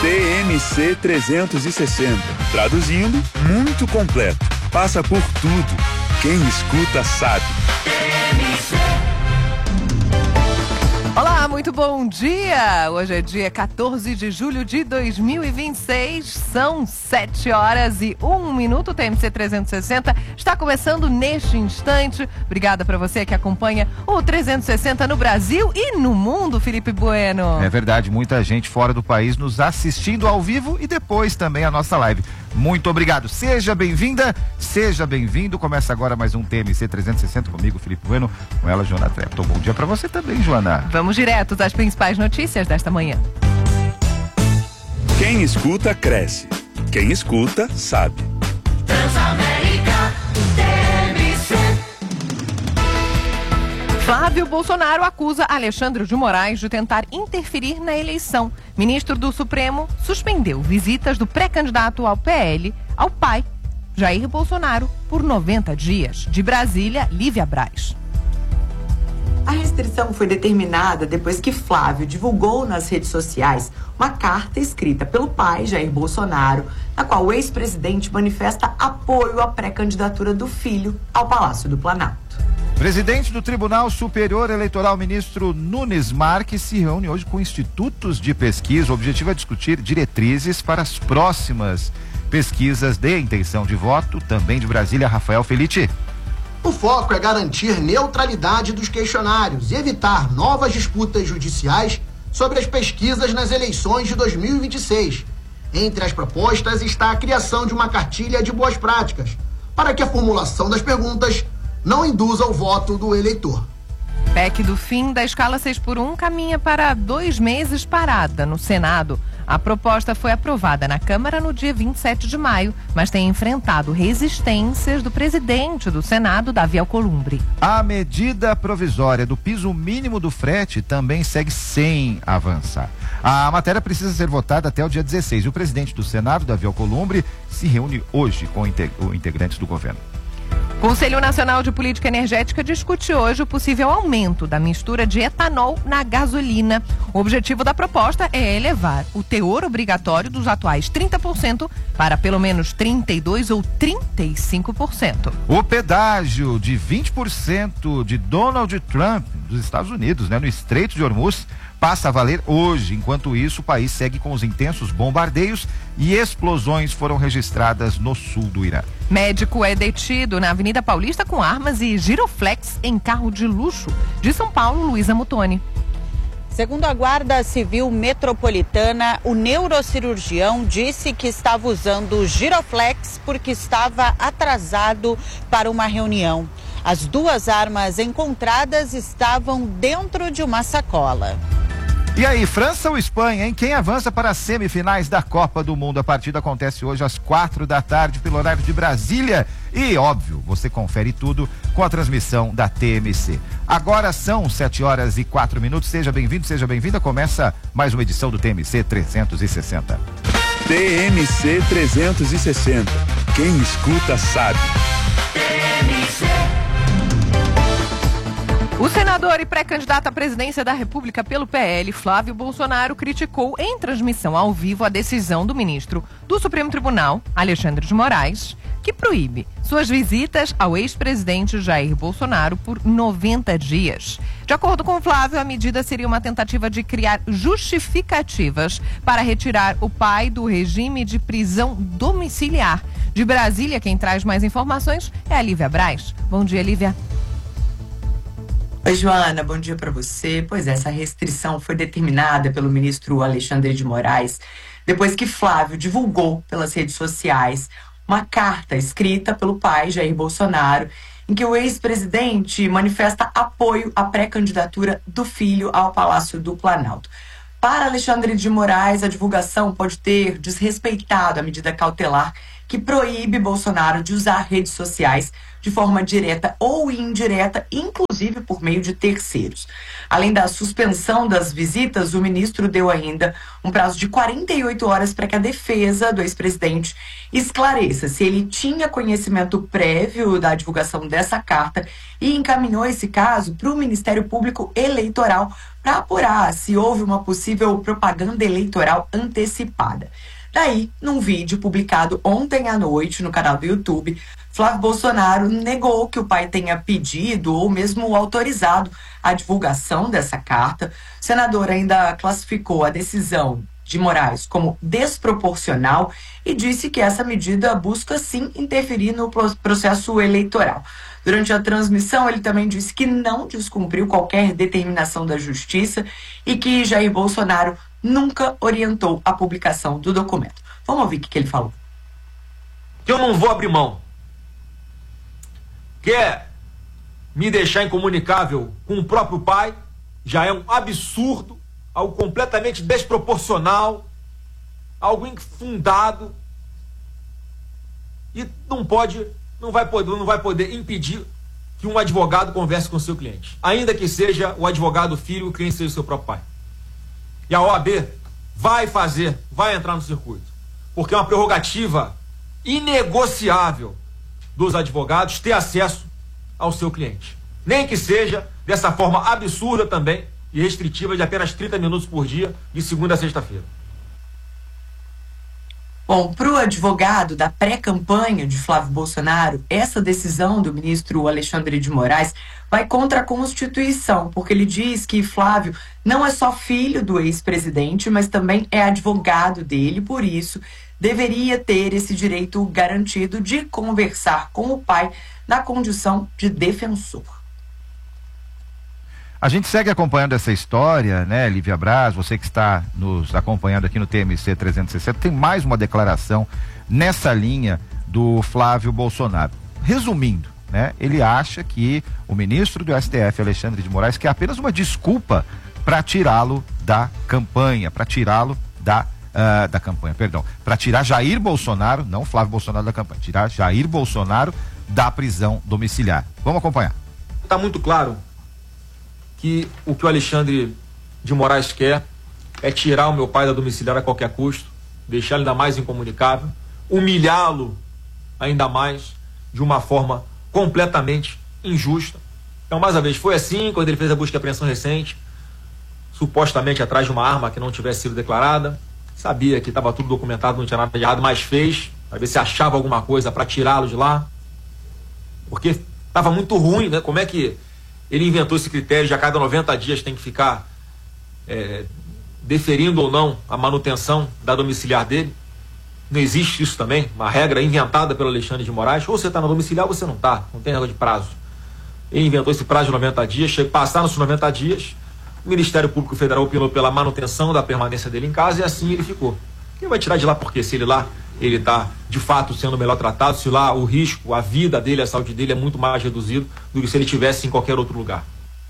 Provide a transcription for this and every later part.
TMC 360. Traduzindo, muito completo. Passa por tudo. Quem escuta sabe. Olá, muito bom dia! Hoje é dia 14 de julho de 2026, são 7h01. O TMC 360 está começando neste instante. Obrigada para você que acompanha o 360 no Brasil e no mundo, Felipe Bueno. É verdade, muita gente fora do país nos assistindo ao vivo e depois também a nossa live. Muito obrigado, seja bem-vinda, seja bem-vindo. Começa agora mais um TMC 360 comigo, Felipe Bueno, com ela, Joana Trepton. Bom dia para você também, Joana. Vamos direto às principais notícias desta manhã. Quem escuta, cresce. Quem escuta, sabe. Transamérica TMC. Flávio Bolsonaro acusa Alexandre de Moraes de tentar interferir na eleição. Ministro do Supremo suspendeu visitas do pré-candidato ao PL ao pai, Jair Bolsonaro, por 90 dias. De Brasília, Lívia Braz. A restrição foi determinada depois que Flávio divulgou nas redes sociais uma carta escrita pelo pai, Jair Bolsonaro, na qual o ex-presidente manifesta apoio à pré-candidatura do filho ao Palácio do Planalto. Presidente do Tribunal Superior Eleitoral, ministro Nunes Marques, se reúne hoje com institutos de pesquisa. O objetivo é discutir diretrizes para as próximas pesquisas de intenção de voto. Também de Brasília, Rafael Felitti. O foco é garantir neutralidade dos questionários e evitar novas disputas judiciais sobre as pesquisas nas eleições de 2026. Entre as propostas está a criação de uma cartilha de boas práticas, para que a formulação das perguntas não induza o voto do eleitor. PEC do fim da escala 6x1 caminha para 2 meses parada no Senado. A proposta foi aprovada na Câmara no dia 27 de maio, mas tem enfrentado resistências do presidente do Senado, Davi Alcolumbre. A medida provisória do piso mínimo do frete também segue sem avançar. A matéria precisa ser votada até o dia 16. E o presidente do Senado, Davi Alcolumbre, se reúne hoje com integrantes do governo. O Conselho Nacional de Política Energética discute hoje o possível aumento da mistura de etanol na gasolina. O objetivo da proposta é elevar o teor obrigatório dos atuais 30% para pelo menos 32% ou 35%. O pedágio de 20% de Donald Trump dos Estados Unidos, no Estreito de Hormuz, passa a valer hoje. Enquanto isso, o país segue com os intensos bombardeios e explosões foram registradas no sul do Irã. Médico é detido na Avenida Paulista com armas e giroflex em carro de luxo. De São Paulo, Luísa Mutoni. Segundo a Guarda Civil Metropolitana, o neurocirurgião disse que estava usando giroflex porque estava atrasado para uma reunião. As 2 armas encontradas estavam dentro de uma sacola. E aí, França ou Espanha, hein? Quem avança para as semifinais da Copa do Mundo? A partida acontece hoje às 4h pelo horário de Brasília. E, óbvio, você confere tudo com a transmissão da TMC. Agora são 7h04. Seja bem-vindo, seja bem-vinda. Começa mais uma edição do TMC 360. TMC 360. Quem escuta sabe. TMC. O senador e pré-candidato à presidência da República pelo PL, Flávio Bolsonaro, criticou em transmissão ao vivo a decisão do ministro do Supremo Tribunal, Alexandre de Moraes, que proíbe suas visitas ao ex-presidente Jair Bolsonaro por 90 dias. De acordo com Flávio, a medida seria uma tentativa de criar justificativas para retirar o pai do regime de prisão domiciliar. De Brasília, quem traz mais informações é a Lívia Braz. Bom dia, Lívia. Oi, Joana, bom dia para você. Pois é, essa restrição foi determinada pelo ministro Alexandre de Moraes depois que Flávio divulgou pelas redes sociais uma carta escrita pelo pai, Jair Bolsonaro, em que o ex-presidente manifesta apoio à pré-candidatura do filho ao Palácio do Planalto. Para Alexandre de Moraes, a divulgação pode ter desrespeitado a medida cautelar que proíbe Bolsonaro de usar redes sociais de forma direta ou indireta, inclusive por meio de terceiros. Além da suspensão das visitas, o ministro deu ainda um prazo de 48 horas para que a defesa do ex-presidente esclareça se ele tinha conhecimento prévio da divulgação dessa carta e encaminhou esse caso para o Ministério Público Eleitoral para apurar se houve uma possível propaganda eleitoral antecipada. Daí, num vídeo publicado ontem à noite no canal do YouTube, Flávio Bolsonaro negou que o pai tenha pedido ou mesmo autorizado a divulgação dessa carta. O senador ainda classificou a decisão de Moraes como desproporcional e disse que essa medida busca sim interferir no processo eleitoral. Durante a transmissão, ele também disse que não descumpriu qualquer determinação da justiça e que Jair Bolsonaro nunca orientou a publicação do documento. Vamos ouvir o que ele falou. Que eu não vou abrir mão. Quer me deixar incomunicável com o próprio pai? Já é um absurdo, algo completamente desproporcional, algo infundado. E não vai poder impedir que um advogado converse com o seu cliente. Ainda que seja o advogado filho e o cliente seja o seu próprio pai. E a OAB vai entrar no circuito. Porque é uma prerrogativa inegociável dos advogados ter acesso ao seu cliente. Nem que seja dessa forma absurda também e restritiva de apenas 30 minutos por dia, de segunda a sexta-feira. Bom, para o advogado da pré-campanha de Flávio Bolsonaro, essa decisão do ministro Alexandre de Moraes vai contra a Constituição, porque ele diz que Flávio não é só filho do ex-presidente, mas também é advogado dele, por isso deveria ter esse direito garantido de conversar com o pai na condição de defensor. A gente segue acompanhando essa história, né, Lívia Braz, você que está nos acompanhando aqui no TMC 360, tem mais uma declaração nessa linha do Flávio Bolsonaro. Resumindo, né, ele acha que o ministro do STF, Alexandre de Moraes, quer apenas uma desculpa para tirá-lo da campanha, para tirar Jair Bolsonaro, não Flávio Bolsonaro da campanha, tirar Jair Bolsonaro da prisão domiciliar. Vamos acompanhar. Está muito claro que o Alexandre de Moraes quer é tirar o meu pai da domiciliar a qualquer custo, deixar ele ainda mais incomunicável, humilhá-lo ainda mais de uma forma completamente injusta. Então, mais uma vez, foi assim quando ele fez a busca e apreensão recente, supostamente atrás de uma arma que não tivesse sido declarada, sabia que estava tudo documentado, não tinha nada de errado, mas fez, para ver se achava alguma coisa para tirá-lo de lá, porque estava muito ruim, né? Como é que ele inventou esse critério de a cada 90 dias tem que ficar deferindo ou não a manutenção da domiciliar dele? Não existe isso também, uma regra inventada pelo Alexandre de Moraes. Ou você está na domiciliar ou você não está, não tem regra de prazo. Ele inventou esse prazo de 90 dias, passaram os 90 dias, o Ministério Público Federal opinou pela manutenção da permanência dele em casa e assim ele ficou. Quem vai tirar de lá porque se ele lá ele está de fato sendo melhor tratado, se lá o risco, a vida dele, a saúde dele é muito mais reduzido do que se ele estivesse em qualquer outro lugar.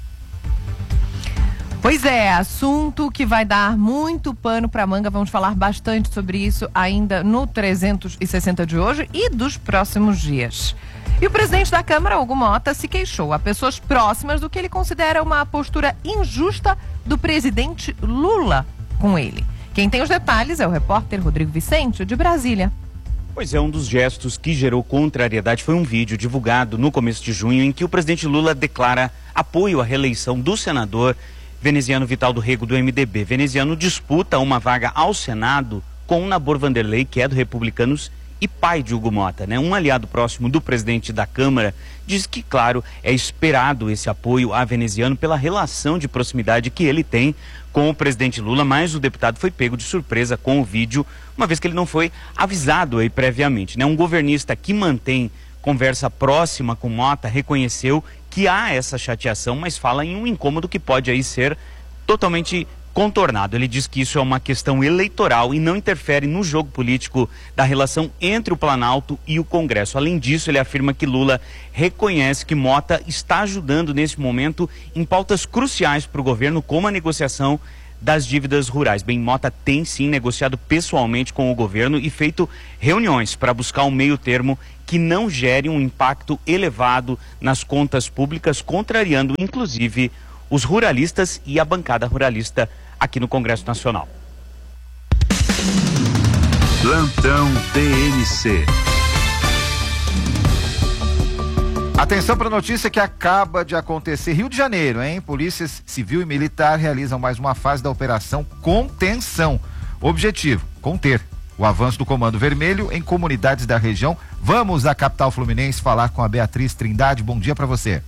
Pois é, assunto que vai dar muito pano para manga. Vamos falar bastante sobre isso ainda no 360 de hoje e dos próximos dias. E o presidente da Câmara, Hugo Mota, se queixou a pessoas próximas do que ele considera uma postura injusta do presidente Lula com ele. Quem tem os detalhes é o repórter Rodrigo Vicente, de Brasília. Pois é, um dos gestos que gerou contrariedade foi um vídeo divulgado no começo de junho em que o presidente Lula declara apoio à reeleição do senador veneziano Vital do Rego, do MDB. Veneziano disputa uma vaga ao Senado com Nabor Vanderlei, que é do Republicanos e pai de Hugo Mota, né? Um aliado próximo do presidente da Câmara diz que, claro, é esperado esse apoio a Veneziano pela relação de proximidade que ele tem com o presidente Lula, mas o deputado foi pego de surpresa com o vídeo, uma vez que ele não foi avisado aí previamente, né? Um governista que mantém conversa próxima com Mota reconheceu que há essa chateação, mas fala em um incômodo que pode aí ser totalmente contornado. Ele diz que isso é uma questão eleitoral e não interfere no jogo político da relação entre o Planalto e o Congresso. Além disso, ele afirma que Lula reconhece que Mota está ajudando nesse momento em pautas cruciais para o governo, como a negociação das dívidas rurais. Bem, Mota tem sim negociado pessoalmente com o governo e feito reuniões para buscar um meio termo que não gere um impacto elevado nas contas públicas, contrariando inclusive os ruralistas e a bancada ruralista aqui no Congresso Nacional. Plantão TMC. Atenção para a notícia que acaba de acontecer. Rio de Janeiro, hein? Polícias Civil e Militar realizam mais uma fase da Operação Contenção. Objetivo: conter o avanço do Comando Vermelho em comunidades da região. Vamos à capital fluminense falar com a Beatriz Trindade. Bom dia para você.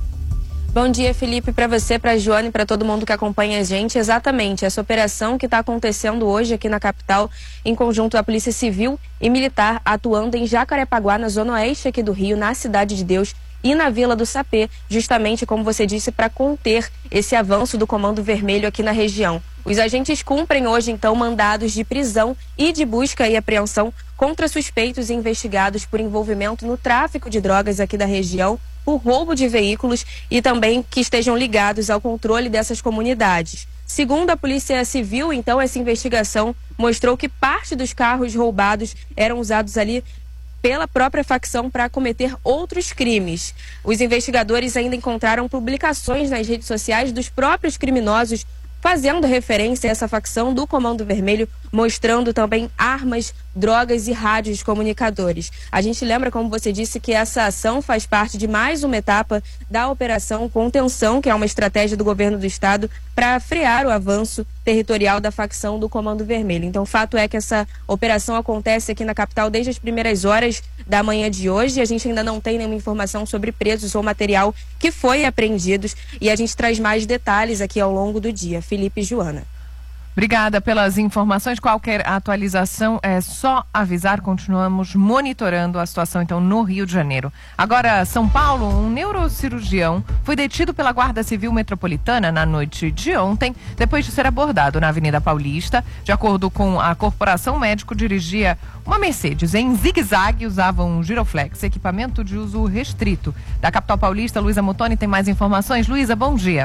Bom dia, Felipe, para você, para a Joana e para todo mundo que acompanha a gente. Exatamente, essa operação que está acontecendo hoje aqui na capital, em conjunto da Polícia Civil e Militar, atuando em Jacarepaguá, na zona oeste aqui do Rio, na Cidade de Deus e na Vila do Sapê, justamente como você disse, para conter esse avanço do Comando Vermelho aqui na região. Os agentes cumprem hoje, então, mandados de prisão e de busca e apreensão contra suspeitos e investigados por envolvimento no tráfico de drogas aqui da região, por roubo de veículos e também que estejam ligados ao controle dessas comunidades. Segundo a Polícia Civil, então, essa investigação mostrou que parte dos carros roubados eram usados ali pela própria facção para cometer outros crimes. Os investigadores ainda encontraram publicações nas redes sociais dos próprios criminosos fazendo referência a essa facção do Comando Vermelho, mostrando também armas, drogas e rádios comunicadores. A gente lembra, como você disse, que essa ação faz parte de mais uma etapa da Operação Contenção, que é uma estratégia do governo do estado para frear o avanço territorial da facção do Comando Vermelho. Então, o fato é que essa operação acontece aqui na capital desde as primeiras horas da manhã de hoje. A gente ainda não tem nenhuma informação sobre presos ou material que foi apreendidos e a gente traz mais detalhes aqui ao longo do dia. Felipe e Joana. Obrigada pelas informações. Qualquer atualização é só avisar. Continuamos monitorando a situação, então, no Rio de Janeiro. Agora, São Paulo, um neurocirurgião foi detido pela Guarda Civil Metropolitana na noite de ontem, depois de ser abordado na Avenida Paulista. De acordo com a corporação, o médico dirigia uma Mercedes em zigue-zague, usava um giroflex, equipamento de uso restrito. Da capital paulista, Luísa Motoni tem mais informações. Luísa, bom dia.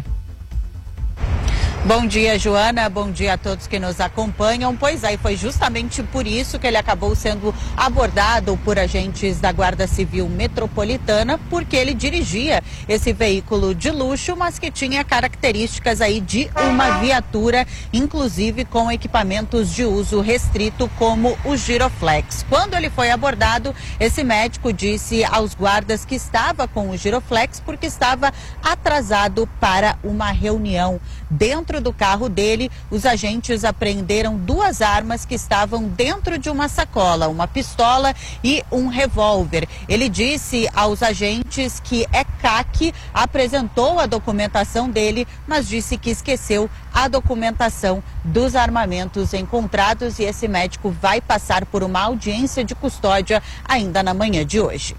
Bom dia, Joana. Bom dia a todos que nos acompanham. Pois aí, foi justamente por isso que ele acabou sendo abordado por agentes da Guarda Civil Metropolitana, porque ele dirigia esse veículo de luxo, mas que tinha características aí de uma viatura, inclusive com equipamentos de uso restrito, como o giroflex. Quando ele foi abordado, esse médico disse aos guardas que estava com o giroflex porque estava atrasado para uma reunião. Dentro do carro dele, os agentes apreenderam 2 armas que estavam dentro de uma sacola, uma pistola e um revólver. Ele disse aos agentes que é CAC, apresentou a documentação dele, mas disse que esqueceu a documentação dos armamentos encontrados e esse médico vai passar por uma audiência de custódia ainda na manhã de hoje.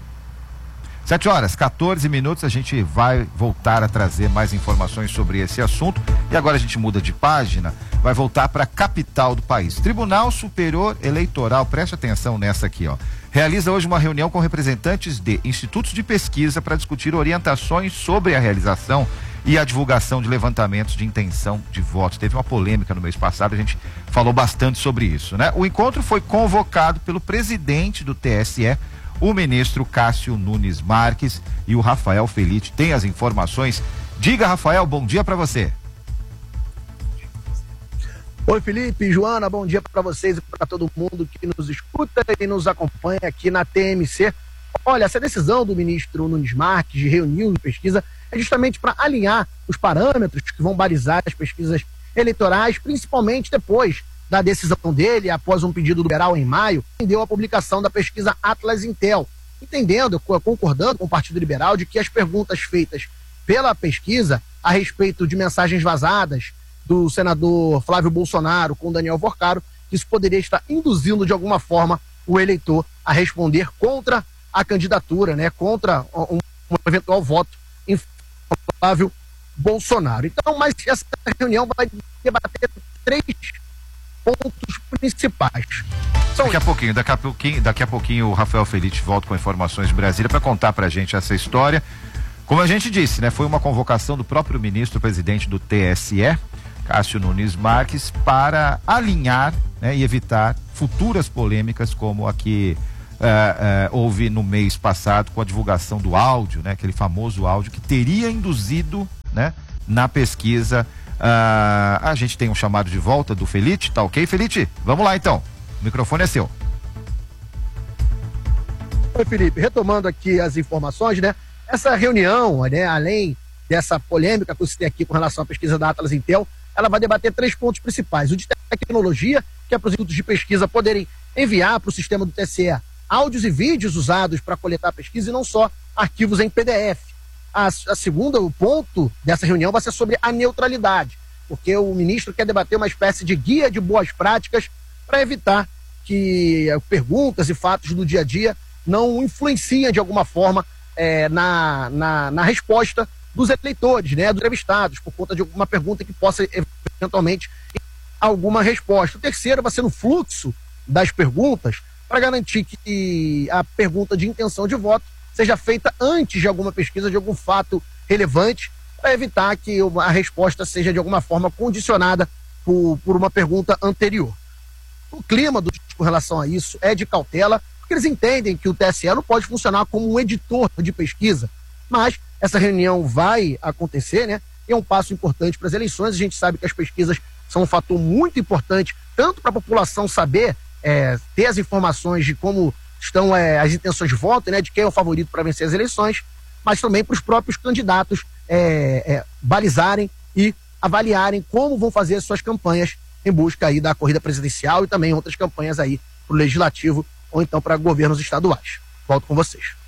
7h14, a gente vai voltar a trazer mais informações sobre esse assunto. E agora a gente muda de página, vai voltar para a capital do país. Tribunal Superior Eleitoral, preste atenção nessa aqui, ó. Realiza hoje uma reunião com representantes de institutos de pesquisa para discutir orientações sobre a realização e a divulgação de levantamentos de intenção de votos. Teve uma polêmica no mês passado, a gente falou bastante sobre isso, né? O encontro foi convocado pelo presidente do TSE, o ministro Cássio Nunes Marques, e o Rafael Felite tem as informações. Diga, Rafael, bom dia para você. Oi, Felipe, Joana, bom dia para vocês e para todo mundo que nos escuta e nos acompanha aqui na TMC. Olha, essa decisão do ministro Nunes Marques de reunir a pesquisa é justamente para alinhar os parâmetros que vão balizar as pesquisas eleitorais, principalmente depois da decisão dele, após um pedido liberal em maio, entendeu a publicação da pesquisa Atlas Intel, concordando com o Partido Liberal de que as perguntas feitas pela pesquisa a respeito de mensagens vazadas do senador Flávio Bolsonaro com Daniel Vorcaro, isso poderia estar induzindo de alguma forma o eleitor a responder contra a candidatura, né, contra um eventual voto em Flávio Bolsonaro. Então, mas essa reunião vai debater 3 pontos principais. Daqui a pouquinho o Rafael Felite volta com informações de Brasília para contar pra gente essa história. Como a gente disse, né, foi uma convocação do próprio ministro presidente do TSE, Cássio Nunes Marques, para alinhar, né, e evitar futuras polêmicas como a que houve no mês passado com a divulgação do áudio, né, aquele famoso áudio que teria induzido, né, na pesquisa. A gente tem um chamado de volta do Felite, tá ok, Felite? Vamos lá então, o microfone é seu. Oi, Felipe, retomando aqui as informações, né? Essa reunião, né, além dessa polêmica que você tem aqui com relação à pesquisa da Atlas Intel, ela vai debater 3 pontos principais. O de tecnologia, que é para os institutos de pesquisa poderem enviar para o sistema do TSE áudios e vídeos usados para coletar a pesquisa e não só arquivos em PDF. O ponto dessa reunião vai ser sobre a neutralidade, porque o ministro quer debater uma espécie de guia de boas práticas para evitar que perguntas e fatos do dia a dia não influenciem de alguma forma na resposta dos eleitores, né, dos entrevistados, por conta de alguma pergunta que possa eventualmente alguma resposta. O terceiro vai ser no fluxo das perguntas, para garantir que a pergunta de intenção de voto seja feita antes de alguma pesquisa, de algum fato relevante, para evitar que a resposta seja de alguma forma condicionada por uma pergunta anterior. O clima com relação a isso é de cautela, porque eles entendem que o TSE não pode funcionar como um editor de pesquisa, mas essa reunião vai acontecer, né? E é um passo importante para as eleições. A gente sabe que as pesquisas são um fator muito importante, tanto para a população saber ter as informações de como estão as intenções de voto, né, de quem é o favorito para vencer as eleições, mas também para os próprios candidatos balizarem e avaliarem como vão fazer as suas campanhas em busca aí da corrida presidencial e também outras campanhas aí para o legislativo ou então para governos estaduais. Volto com vocês.